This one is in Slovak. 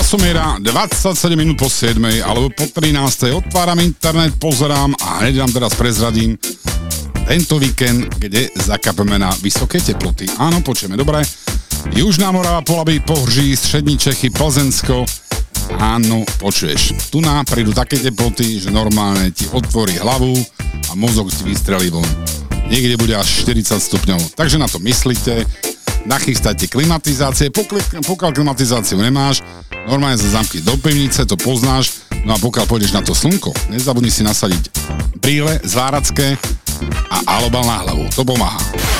8, 27 minút po 7, alebo po 13. Otváram internet, pozerám a hneď vám teraz prezradím tento víkend, kde zakapeme na vysoké teploty. Áno, počujeme dobre. Južná Morava, Polabí, Pohrží, Střední Čechy, Plzensko. Áno, počuješ. Tu nám prídu také teploty, že normálne ti otvorí hlavu a mozog ti vystrelí von. Niekde bude až 40 stupňov. Takže na to myslíte. Nachystajte klimatizácie, pokiaľ klimatizáciu nemáš, normálne sa zamkni do pivnice, to poznáš, no a pokiaľ pôjdeš na to slnko, nezabudni si nasadiť brýle, zváracké a alobal na hlavu, to pomáha.